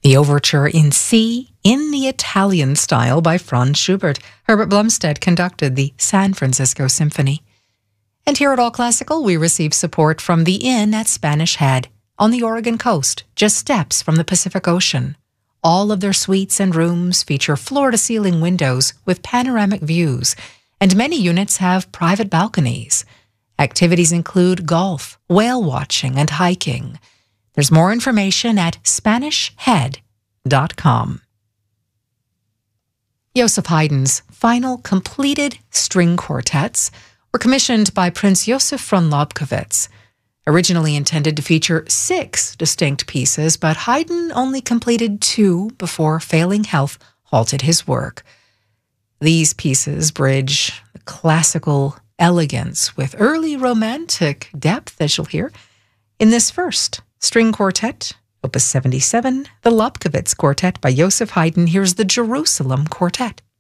The overture in C, in the Italian style by Franz Schubert. Herbert Blumstead conducted the San Francisco Symphony. And here at All Classical, we receive support from the Inn at Spanish Head on the Oregon coast, just steps from the Pacific Ocean. All of their suites and rooms feature floor-to-ceiling windows with panoramic views, and many units have private balconies. Activities include golf, whale watching, and hiking. There's more information at SpanishHead.com. Joseph Haydn's final completed string quartets were commissioned by Prince Joseph von Lobkowitz. Originally intended to feature 6 distinct pieces, but Haydn only completed 2 before failing health halted his work. These pieces bridge the classical elegance with early romantic depth, as you'll hear. In this first string quartet, Opus 77, the Lobkowitz Quartet by Joseph Haydn, here's the Jerusalem Quartet.